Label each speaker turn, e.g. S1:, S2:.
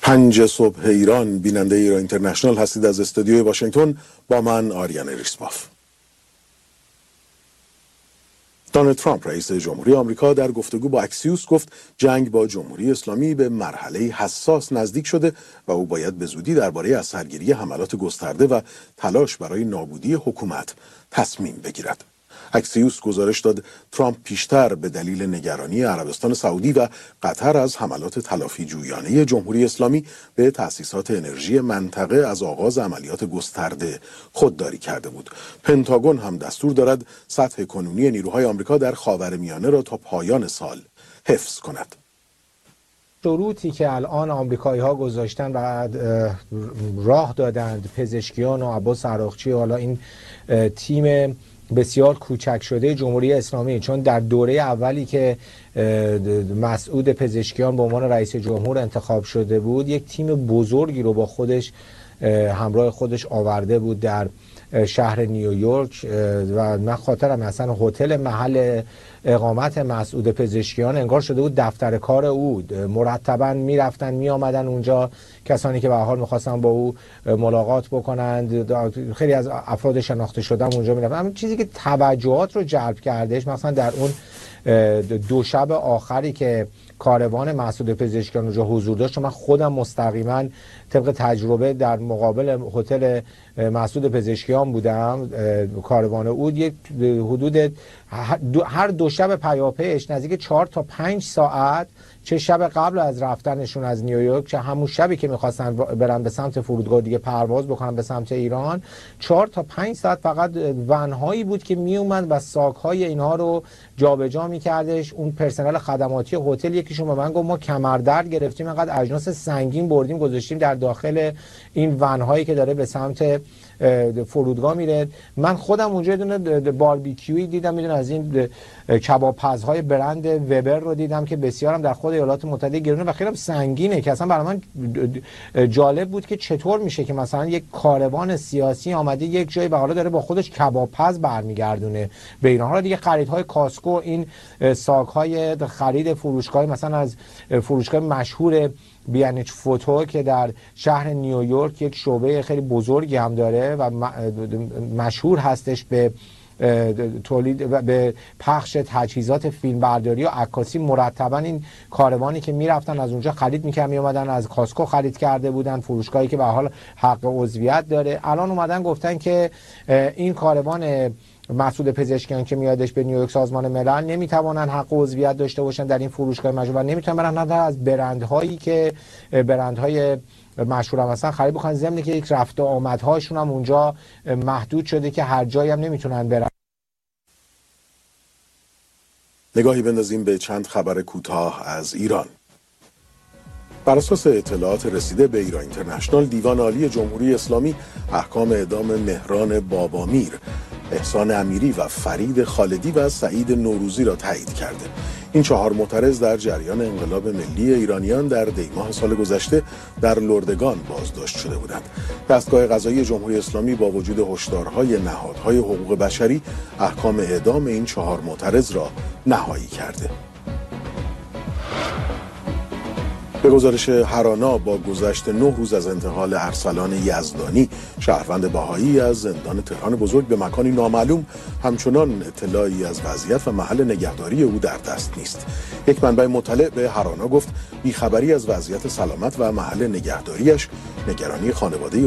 S1: 5 صبح ایران، بیننده ایران اینترنشنال هستید از استودیوی واشنگتن با من آریان ریسپاف. دونالد ترامپ رئیس جمهوری آمریکا در گفتگو با اکسیوس گفت جنگ با جمهوری اسلامی به مرحله حساس نزدیک شده و او باید به زودی درباره از سرگیری حملات گسترده و تلاش برای نابودی حکومت تصمیم بگیرد. اکسیوس گزارش داد ترامپ پیشتر به دلیل نگرانی عربستان سعودی و قطر از حملات تلافی جویانه جمهوری اسلامی به تأسیسات انرژی منطقه از آغاز عملیات گسترده خودداری کرده بود. پنتاگون هم دستور دارد سطح کنونی نیروهای آمریکا در خاورمیانه را تا پایان سال حفظ کند.
S2: شروطی که الان آمریکایی‌ها گذاشتن و راه دادند پزشکیان و عباس عراقچی و حالا این تیم بسیار کوچک شده جمهوری اسلامی، چون در دوره اولی که مسعود پزشکیان به عنوان رئیس جمهور انتخاب شده بود یک تیم بزرگی رو با خودش همراه خودش آورده بود در شهر نیویورک و من خاطرم اصلا هتل محل اقامت مسعود پزشکیان انگار شده بود دفتر کار او. مرتبا میرفتن می آمدن اونجا کسانی که به هر حال میخواستن با او ملاقات بکنند. خیلی از افراد شناخته شده اونجا میرفتن. اما چیزی که توجهات رو جلب کردش مثلا در اون 2 شب آخری که کاروان مسعود پزشکیان اونجا حضور داشت، من خودم مستقیما طبق تجربه در مقابل هتل مسعود پزشکیان بودم. کاروان او یک حدود هر 2 شب پیاپیش نزدیک 4 تا 5 ساعت، چه شب قبل از رفتنشون از نیویورک چه همون شبی که میخواستن برن به سمت فرودگاه دیگه پرواز بکنن به سمت ایران، 4 تا 5 ساعت فقط ونهایی بود که میومد و ساک‌های اینها رو جابجا میکردش. اون پرسنل خدماتی هتل یکیشون به من گفت ما کمردرد گرفتیم، انقدر اجناس سنگین بردیم گذاشتیم در داخل این ونهایی که داره به سمت فرودگاه میره. من خودم اونجا دونه باربیکیوی دیدم، میدونم از این کبابپزهای برند وبر رو دیدم که بسیارم در خود ایالات متحده گرونه و خیلی سنگینه که اصلا برای من جالب بود که چطور میشه که مثلا یک کاروان سیاسی آمده یک جایی و حالا داره با خودش کبابپز برمیگردونه به ایران. حالا دیگه خریدهای کاسکو، این ساک‌های خرید فروشگاه مثلا از فروشگاه مشهور بیانیچ فوتو که در شهر نیویورک یک شعبه خیلی بزرگی هم داره و مشهور هستش به تولید و به پخش تجهیزات فیلمبرداری و عکاسی، مرتبا این کاروانی که میرفتن از اونجا خرید میکردن، میومدن از کاسکو خرید کرده بودن، فروشگاهی که به حال حق عضویت داره. الان اومدن گفتن که این کاروان مسعود پزشکیان که میادش به نیویورک سازمان ملل نمیتوانن حق عضویت داشته باشن در این فروشگاه مجبور و نمیتونن برن از برندهایی که برندهای مشهور هم هستن خرید بکنن، ضمن که یک رفت و آمدهاشون هم اونجا محدود شده که هر جایی هم نمیتونن برن.
S1: نگاهی بندازیم به چند خبر کوتاه از ایران. بر اساس اطلاعات رسیده به ایران اینترنشنال، دیوان عالی جمهوری اسلامی احکام اعدام مهران بابامیر، احسان امیری و فرید خالدی و سعید نوروزی را تایید کرده. این 4 معترض در جریان انقلاب ملی ایرانیان در دی‌ماه سال گذشته در لردگان بازداشت شده بودند. دستگاه قضایی جمهوری اسلامی با وجود هشدارهای نهادهای حقوق بشری احکام اعدام این 4 معترض را نهایی کرده. به گزارش هرانا، با گذشت 9 روز از انتقال ارسلان یزدانی، شهروند بهایی از زندان تهران بزرگ به مکانی نامعلوم، همچنان اطلاعی از وضعیت و محل نگهداری او در دست نیست. یک منبع مطلع به هرانا گفت بیخبری از وضعیت سلامت و محل نگهداریش نگرانی خانواده